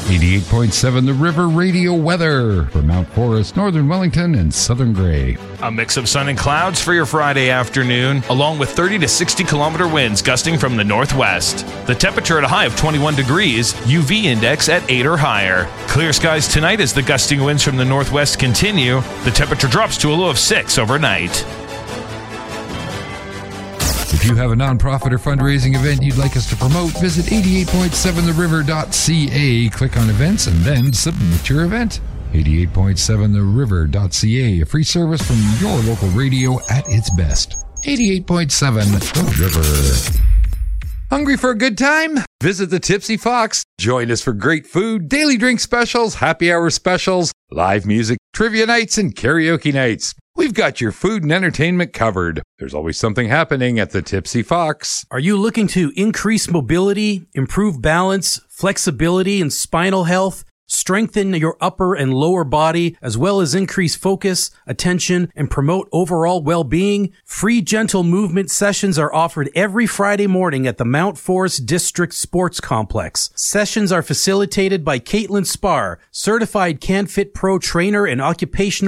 88.7 The River Radio weather for Mount Forest, Northern Wellington, and Southern Grey. A mix of sun and clouds for your Friday afternoon, along with 30 to 60 kilometer winds gusting from the northwest. The temperature at a high of 21 degrees, UV index at 8 or higher. Clear skies tonight as the gusting winds from the northwest continue. The temperature drops to a low of 6 overnight. If you have a nonprofit or fundraising event you'd like us to promote, visit 88.7theriver.ca, click on events, and then submit your event. 88.7theriver.ca, a free service from your local radio at its best. 88.7 The River. Hungry for a good time? Visit the Tipsy Fox. Join us for great food, daily drink specials, happy hour specials, live music, trivia nights, and karaoke nights. We've got your food and entertainment covered. There's always something happening at the Tipsy Fox. Are you looking to increase mobility, improve balance, flexibility, and spinal health? Strengthen your upper and lower body, as well as increase focus, attention, and promote overall well-being? Free gentle movement sessions are offered every Friday morning at the Mount Forest District Sports Complex. Sessions are facilitated by Caitlin Spar, certified CanFit Pro trainer and occupational